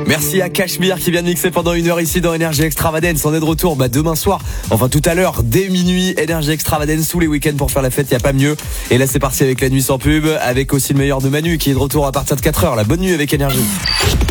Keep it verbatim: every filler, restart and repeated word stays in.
Merci à Cachemire qui vient de mixer pendant une heure ici dans Énergie Extravagance. On est de retour bah, demain soir, enfin tout à l'heure, dès minuit. Énergie Extravagance tous les week-ends pour faire la fête, y a pas mieux. Et là c'est parti avec la nuit sans pub, avec aussi le meilleur de Manu qui est de retour à partir de quatre heures. La bonne nuit avec Énergie.